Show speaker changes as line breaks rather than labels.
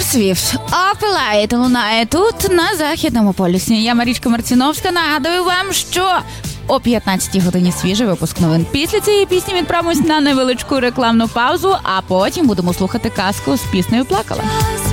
Свіфт «Опелайт» лунає тут, на Західному полюсі. Я Марічка Марціновська. Нагадую вам, що о 15-й годині свіжий випуск новин. Після цієї пісні відправимось на невеличку рекламну паузу, а потім будемо слухати казку з піснею «Плакала».